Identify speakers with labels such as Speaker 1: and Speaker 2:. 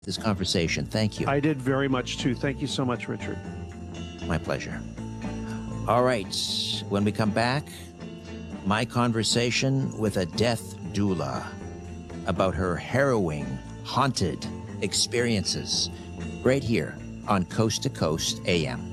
Speaker 1: this conversation. Thank you.
Speaker 2: I did very much too. Thank you so much, Richard.
Speaker 1: My pleasure. All right. When we come back, my conversation with a death doula about her harrowing, haunted experiences right here on Coast to Coast AM.